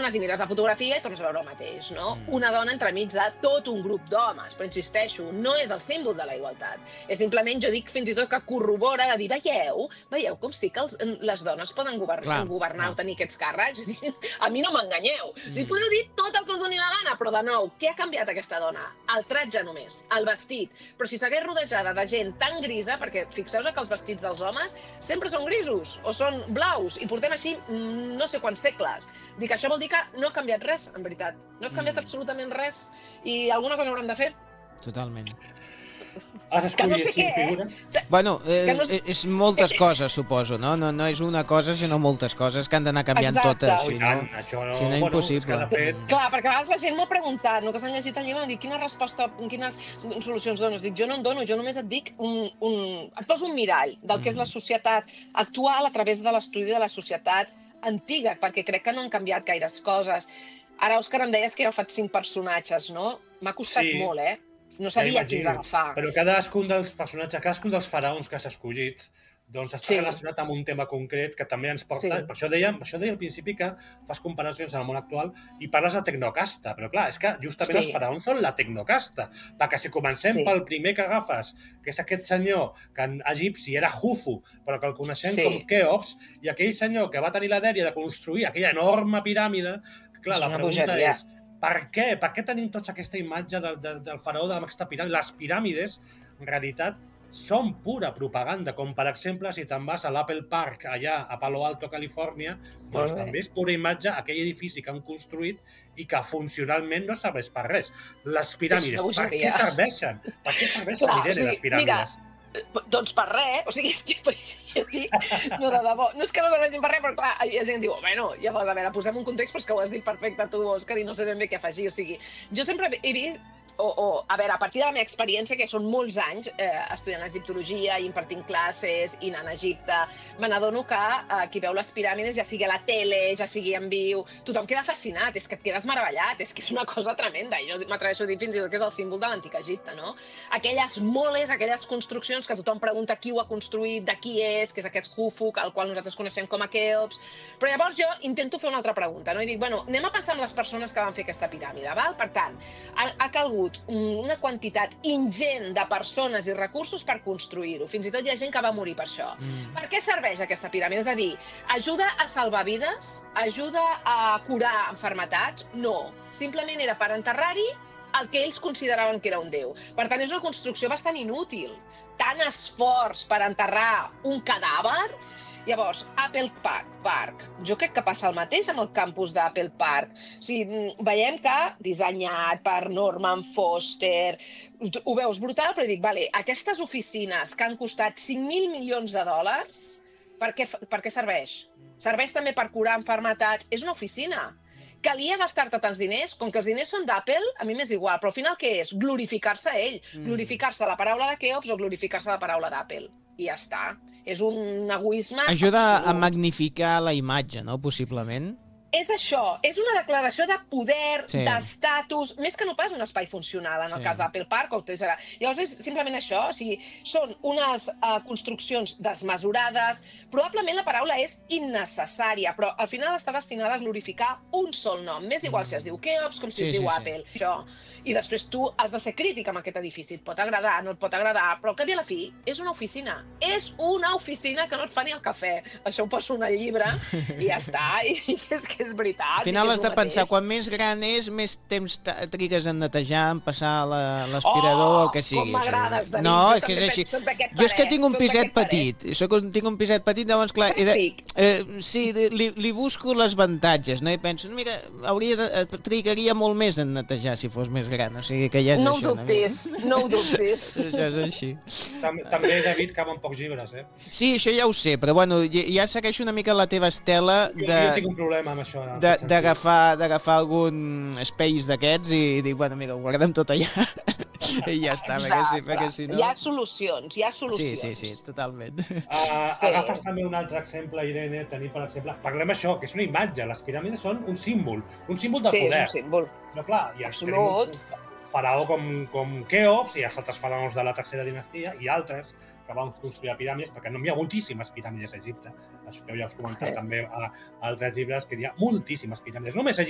dones i mires la fotografia i tornes a veure el mateix, no? Una dona entremig de tot un grup d'homes, però insisteixo, no és el símbol de la igualtat. És simplement, jo dic fins i tot que corrobora de dir, veieu com sí que les dones poden governar o tenir aquests càrrecs? A mi no m'enganyeu. O sigui, podeu dir tot el que us doni la gana, però de nou, què ha canviat aquesta dona? El tratge només, el vestit. Però si s'hagués rodejada de gent tan grisa, perquè fixeu-vos que els vestits dels homes sempre són grisos o són blaus i portem així no sé quants segles. Dic, això vol dir que no ha canviat res, en veritat. No ha canviat absolutament res i alguna cosa haurem de fer. Totalment. Has escollit 5 figures? Bueno, és moltes coses, suposo, no? No és una cosa, sinó moltes coses que han d'anar canviant totes, si no impossible. Clar, perquè a vegades la gent m'ha preguntat, no, que s'han llegit el llibre, em dic, quines solucions dones? Dic, jo no en dono, jo només et dic, et poso un mirall del que és la societat actual a través de l'estudi de la societat antiga, perquè crec que no han canviat gaires coses. Ara, Òscar, em deies que he agafat 5 personatges, no? M'ha costat molt, No sabia quins agafar. Però cadascun dels personatges, cadascun dels faraons que has escollit, doncs està relacionat amb un tema concret que també ens porta... Per això deia al principi que fas comparacions amb el món actual i parles de tecnocasta, però clar, és que justament els faraons són la tecnocasta, perquè si comencem pel primer que agafes, que és aquest senyor que en egipci era Hufu, però que el coneixem com Keops, i aquell senyor que va tenir la dèria de construir aquella enorme piràmide, clar, la pregunta és per què? Per què tenim tots aquesta imatge del faraó d'aquesta piràmide? Les piràmides, en realitat, són pura propaganda, com per exemple, si te'n vas a l'Apple Park, allà a Palo Alto, Califòrnia, doncs també és pura imatge aquell edifici que han construït i que funcionalment no serveix per res. Les piràmides, per què serveixen? Per què serveixen, Irene, les piràmides? Doncs per res, o sigui, és que jo dic, no, de debò, no és que no serveixin per res, però clar, hi ha gent que diu, bueno, llavors, a veure, posem un context, però és que ho has dit perfecte tu, Òscar, i no sé ben bé què afegir, o sigui, jo sempre he vist, a veure, a partir de la meva experiència, que són molts anys estudiant egiptologia, impartint classes, i anant a Egipte, me n'adono que qui veu les piràmides, ja sigui a la tele, ja sigui en viu, tothom queda fascinat, és que et quedes meravellat, és que és una cosa tremenda, i jo m'atreveixo a dir fins i tot que és el símbol de l'antic Egipte, no? Aquelles moles, aquelles construccions que tothom pregunta qui ho ha construït, de qui és, que és aquest Hufu, el qual nosaltres coneixem com a Keops, però llavors jo intento fer una altra pregunta, no? I dic, bueno, anem a passar amb les persones que van fer aquesta piràmide, val? Per tant, ha calgut una quantitat ingent de persones i recursos per construir-ho. Fins i tot hi ha gent que va morir per això. Per què serveix aquesta piràmide? És a dir, ajuda a salvar vides? Ajuda a curar malalties? No. Simplement era per enterrar-hi el que ells consideraven que era un déu. Per tant, és una construcció bastant inútil. Tant esforç per enterrar un cadàver. Llavors, Apple Park. Jo crec que passa el mateix amb el campus d'Apple Park. O sigui, veiem que dissenyat per Norman Foster, ho veus brutal, però dic, vale, aquestes oficines que han costat 5.000 milions de dòlars, per què serveix? Serveix també per curar malalties? És una oficina. Calia gastar-te tants diners? Com que els diners són d'Apple, a mi m'és igual, però al final què és? Glorificar-se ell. Glorificar-se la paraula de Keops o glorificar-se la paraula d'Apple. I ja està. És un egoisme... Ajuda a magnificar la imatge, no? Possiblement. És això, és una declaració de poder, d'estatus, més que no pas un espai funcional, en el cas d'Apple Park. Llavors és simplement això, o sigui, són unes construccions desmesurades, probablement la paraula és innecessària, però al final està destinada a glorificar un sol nom, m'és igual si es diu Keops com si es diu Apple. I després tu has de ser crític amb aquest edifici, et pot agradar, no et pot agradar, però al cap i a la fi és una oficina. És una oficina que no et fa ni el cafè. Això ho poso en el llibre i ja està, i és que és veritat. Al final has de pensar, quan més gran és, més temps trigues en netejar, en passar l'aspirador o el que sigui. Com m'agrades, David. No, és que és així. Jo és que tinc un piset petit. Tinc un piset petit, llavors, clar, sí, li busco les avantatges, no? I penso, mira, trigaria molt més en netejar si fos més gran, o sigui que ja és això. No ho dubtis. Això és així. També, David, caben pocs llibres, eh? Sí, això ja ho sé, però bueno, ja segueixo una mica la teva estela de... Jo tinc un problema amb això. D'agafar algun space d'aquests i dir, bueno, mira, ho guardem tot allà i ja està, perquè si no... Hi ha solucions. Sí, totalment. Agafes també un altre exemple, Irene, tenim, per exemple, parlem això, que és una imatge, les piràmides són un símbol de poder. Sí, és un símbol. Però clar, ja tenim un faraó com Keops i els altres faraons de la tercera dinastia i altres que van construir piràmides, perquè no hi ha moltíssimes piràmides a Egipte. Això ja us he comentat també a altres llibres, que hi ha moltíssimes piràmides. Només a